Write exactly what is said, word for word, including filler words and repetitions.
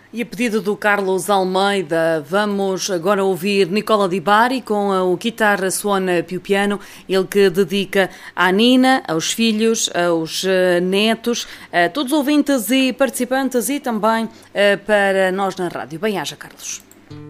E a pedido do Carlos Almeida, vamos agora ouvir Nicola Di Bari com o Guitarra Suona Più Piano, ele que dedica à Nina, aos filhos, aos netos, a todos os ouvintes e participantes e também para nós na rádio. Bem-aja, Carlos.